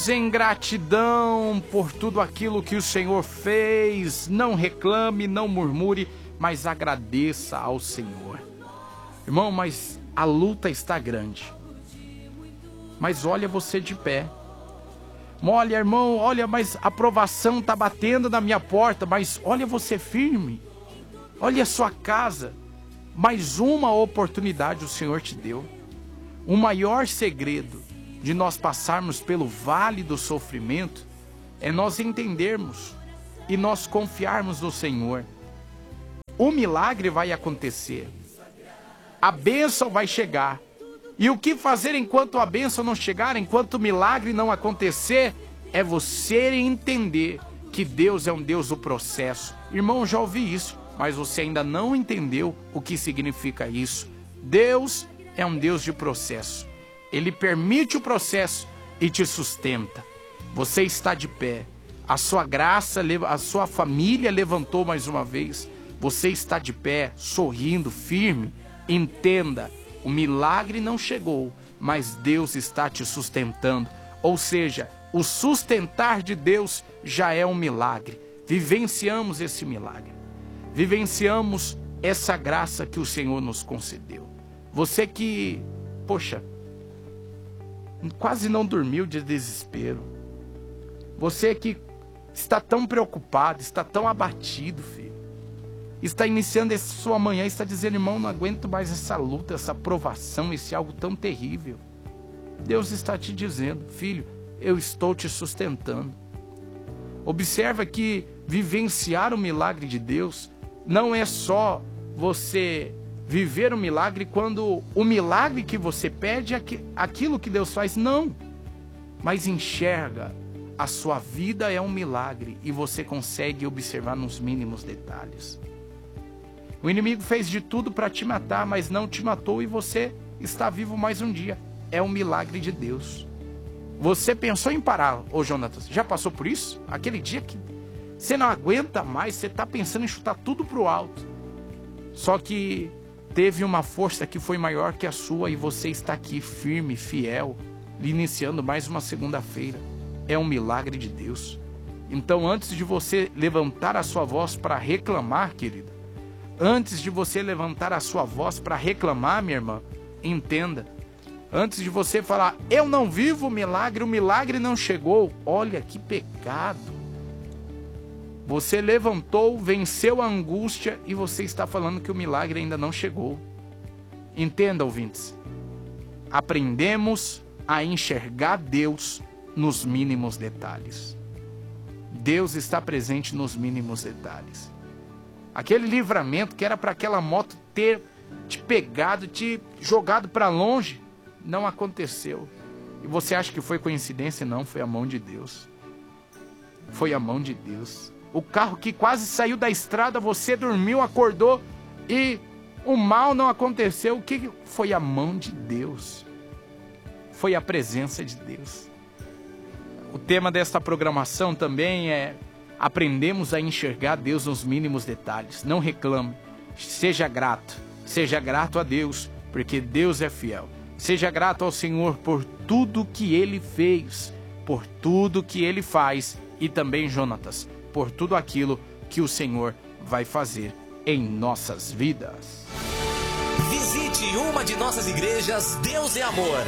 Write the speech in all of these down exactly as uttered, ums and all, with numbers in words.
Em gratidão por tudo aquilo que o Senhor fez, não reclame, não murmure, mas agradeça ao Senhor. Irmão, mas a luta está grande. Mas olha você de pé. Olha, irmão, olha, mas a provação está batendo na minha porta, mas olha você firme. Olha a sua casa. Mais uma oportunidade o Senhor te deu. O maior segredo de nós passarmos pelo vale do sofrimento é nós entendermos e nós confiarmos no Senhor. O milagre vai acontecer. A bênção vai chegar. E o que fazer enquanto a bênção não chegar, enquanto o milagre não acontecer, é você entender que Deus é um Deus do processo. Irmão, já ouvi isso, mas você ainda não entendeu o que significa isso. Deus é um Deus de processo. Ele permite o processo e te sustenta. Você está de pé. A sua graça, a sua família levantou mais uma vez. Você está de pé, sorrindo, firme. Entenda, o milagre não chegou, mas Deus está te sustentando. Ou seja, o sustentar de Deus já é um milagre. Vivenciamos esse milagre. Vivenciamos essa graça que o Senhor nos concedeu. Você que, poxa, quase não dormiu de desespero. Você que está tão preocupado, está tão abatido, filho. Está iniciando essa sua manhã e está dizendo, irmão, não aguento mais essa luta, essa provação, esse algo tão terrível. Deus está te dizendo, filho, eu estou te sustentando. Observa que vivenciar o milagre de Deus não é só você viver o milagre quando o milagre que você pede é aquilo que Deus faz. Não, mas enxerga, a sua vida é um milagre e você consegue observar nos mínimos detalhes. O inimigo fez de tudo para te matar, mas não te matou e você está vivo mais um dia. É um milagre de Deus. Você pensou em parar, ô Jonatas? Já passou por isso? Aquele dia que você não aguenta mais, você está pensando em chutar tudo para o alto. Só que teve uma força que foi maior que a sua e você está aqui firme, fiel, iniciando mais uma segunda-feira. É um milagre de Deus. Então, antes de você levantar a sua voz para reclamar, querida, antes de você levantar a sua voz para reclamar, minha irmã, entenda. Antes de você falar, eu não vivo o milagre, o milagre não chegou. Olha que pecado. Você levantou, venceu a angústia e você está falando que o milagre ainda não chegou. Entenda, ouvintes. Aprendemos a enxergar Deus nos mínimos detalhes. Deus está presente nos mínimos detalhes. Aquele livramento que era para aquela moto ter te pegado, te jogado para longe, não aconteceu. E você acha que foi coincidência? Não, foi a mão de Deus. Foi a mão de Deus. O carro que quase saiu da estrada, você dormiu, acordou e o mal não aconteceu. O que foi? A mão de Deus. Foi a presença de Deus. O tema desta programação também é: aprendemos a enxergar Deus nos mínimos detalhes. Não reclame, seja grato. Seja grato a Deus, porque Deus é fiel. Seja grato ao Senhor por tudo que Ele fez, por tudo que Ele faz e também, Jonatas, por tudo aquilo que o Senhor vai fazer em nossas vidas. Visite uma de nossas igrejas, Deus é Amor.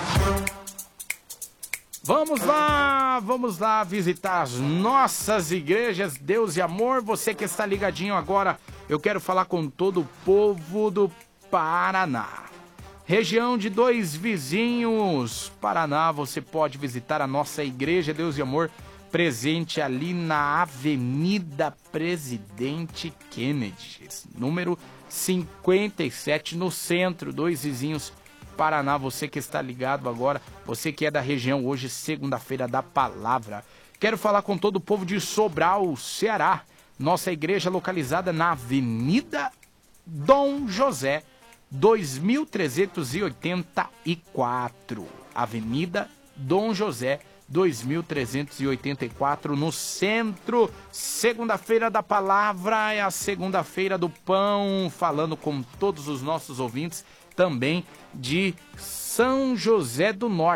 Vamos lá, vamos lá visitar as nossas igrejas, Deus e Amor. Você que está ligadinho agora, eu quero falar com todo o povo do Paraná. Região de Dois Vizinhos, Paraná, você pode visitar a nossa igreja, Deus e Amor, presente ali na Avenida Presidente Kennedy, número cinquenta e sete, no centro, Dois Vizinhos, Paraná. Você que está ligado agora, você que é da região, hoje, segunda-feira da palavra. Quero falar com todo o povo de Sobral, Ceará. Nossa igreja localizada na Avenida Dom José, dois mil trezentos e oitenta e quatro. Avenida Dom José, dois mil trezentos e oitenta e quatro, no centro. Segunda-feira da palavra é a segunda-feira do pão, falando com todos os nossos ouvintes também de São José do Norte,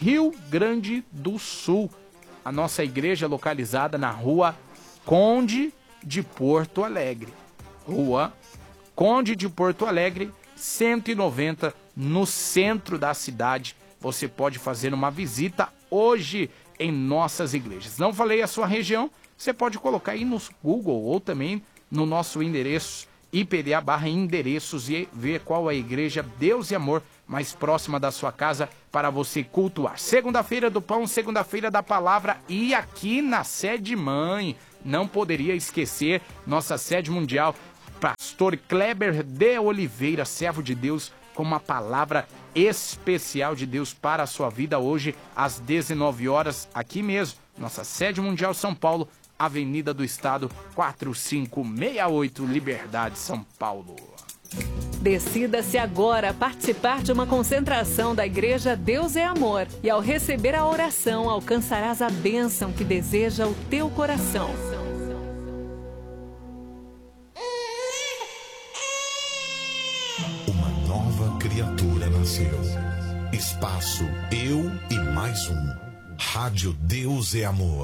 Rio Grande do Sul. A nossa igreja é localizada na rua Conde de Porto Alegre. Rua Conde de Porto Alegre, cento e noventa, no centro da cidade. Você pode fazer uma visita hoje em nossas igrejas. Não falei a sua região? Você pode colocar aí no Google ou também no nosso endereço I P D A barra endereços e ver qual é a igreja Deus e Amor mais próxima da sua casa para você cultuar. Segunda-feira do Pão, segunda-feira da Palavra e aqui na sede mãe, não poderia esquecer nossa sede mundial, pastor Kleber de Oliveira, servo de Deus, com uma palavra especial de Deus para a sua vida hoje às dezenove horas, aqui mesmo, nossa sede mundial São Paulo, Avenida do Estado, quatro cinco seis oito, Liberdade, São Paulo. Decida-se agora a participar de uma concentração da Igreja Deus é Amor. E ao receber a oração, alcançarás a bênção que deseja o teu coração. Uma nova criatura nasceu. Espaço Eu e Mais Um. Rádio Deus é Amor.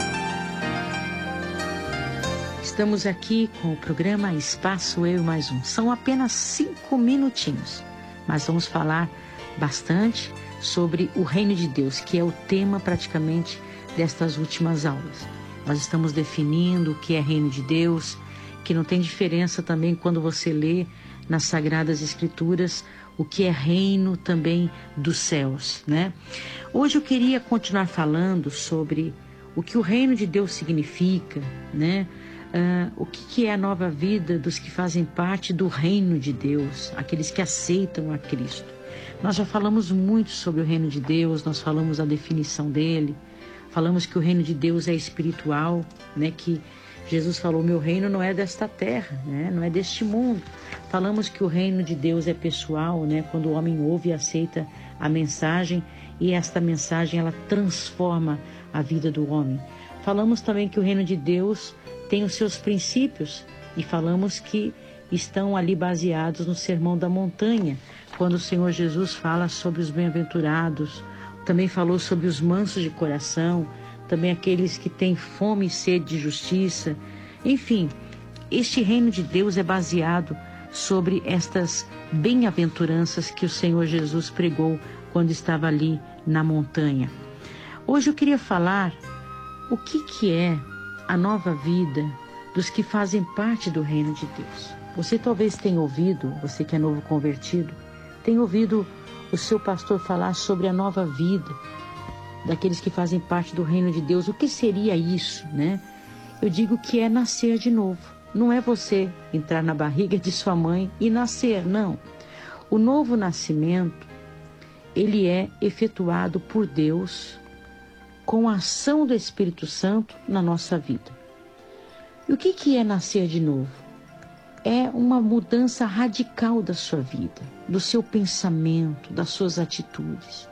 Estamos aqui com o programa Espaço Eu e Mais Um. São apenas cinco minutinhos, mas vamos falar bastante sobre o Reino de Deus, que é o tema praticamente destas últimas aulas. Nós estamos definindo o que é Reino de Deus, que não tem diferença também quando você lê nas Sagradas Escrituras o que é reino também dos céus, né? Hoje eu queria continuar falando sobre o que o Reino de Deus significa, né? Uh, o que, que é a nova vida dos que fazem parte do reino de Deus, aqueles que aceitam a Cristo. Nós já falamos muito sobre o reino de Deus, nós falamos a definição dele, falamos que o reino de Deus é espiritual, né? Que Jesus falou, meu reino não é desta terra, né? Não é deste mundo. Falamos que o reino de Deus é pessoal, né? Quando o homem ouve e aceita a mensagem, e esta mensagem ela transforma a vida do homem. Falamos também que o reino de Deus tem os seus princípios e falamos que estão ali baseados no Sermão da Montanha, quando o Senhor Jesus fala sobre os bem-aventurados, também falou sobre os mansos de coração, também aqueles que têm fome e sede de justiça. Enfim, este reino de Deus é baseado sobre estas bem-aventuranças que o Senhor Jesus pregou quando estava ali na montanha. Hoje eu queria falar o que, que é a nova vida dos que fazem parte do reino de Deus. Você talvez tenha ouvido, você que é novo convertido, tenha ouvido o seu pastor falar sobre a nova vida daqueles que fazem parte do reino de Deus. O que seria isso, né? Eu digo que é nascer de novo. Não é você entrar na barriga de sua mãe e nascer, não. O novo nascimento, ele é efetuado por Deus com a ação do Espírito Santo na nossa vida. E o que, que é nascer de novo? É uma mudança radical da sua vida, do seu pensamento, das suas atitudes.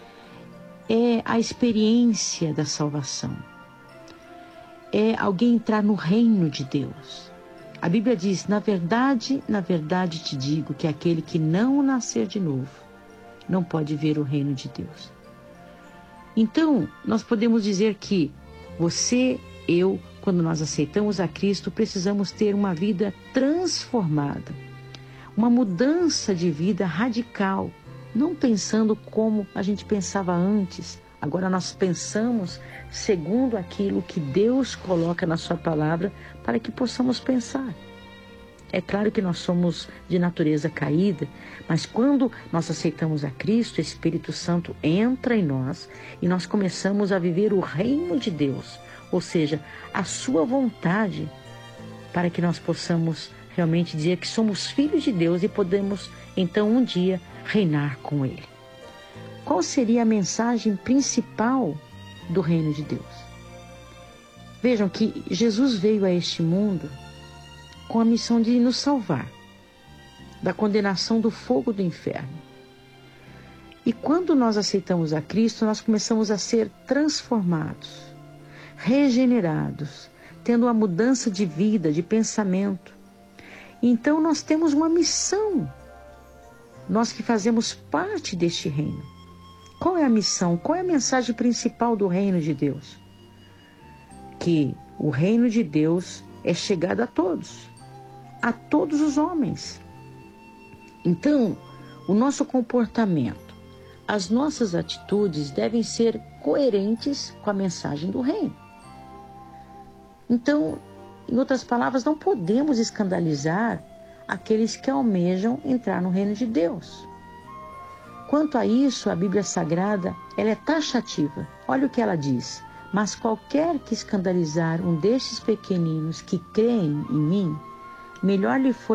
É a experiência da salvação. É alguém entrar no reino de Deus. A Bíblia diz, na verdade, na verdade te digo que aquele que não nascer de novo não pode ver o reino de Deus. Então, nós podemos dizer que você, eu, quando nós aceitamos a Cristo, precisamos ter uma vida transformada, uma mudança de vida radical, não pensando como a gente pensava antes. Agora nós pensamos segundo aquilo que Deus coloca na sua palavra para que possamos pensar. É claro que nós somos de natureza caída, mas quando nós aceitamos a Cristo, o Espírito Santo entra em nós e nós começamos a viver o reino de Deus, ou seja, a sua vontade, para que nós possamos realmente dizer que somos filhos de Deus e podemos então um dia reinar com Ele. Qual seria a mensagem principal do reino de Deus? Vejam que Jesus veio a este mundo com a missão de nos salvar da condenação do fogo do inferno. E quando nós aceitamos a Cristo, nós começamos a ser transformados, regenerados, tendo uma mudança de vida, de pensamento. Então nós temos uma missão, nós que fazemos parte deste reino. Qual é a missão? Qual é a mensagem principal do reino de Deus? Que o reino de Deus é chegado a todos, a todos os homens. Então, o nosso comportamento, as nossas atitudes devem ser coerentes com a mensagem do reino. Então, em outras palavras, não podemos escandalizar aqueles que almejam entrar no reino de Deus. Quanto a isso, a Bíblia Sagrada, ela é taxativa. Olha o que ela diz: mas qualquer que escandalizar um destes pequeninos que creem em mim, melhor lhe foi